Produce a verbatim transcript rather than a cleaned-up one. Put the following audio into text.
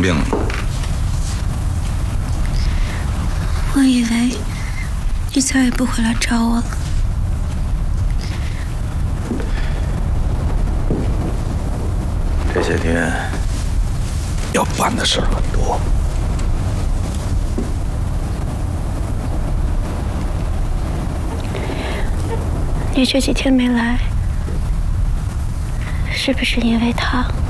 令了。 我以为你再也不会来找我了。 这些天要办的事儿很多。 你这几天没来，是不是因为他？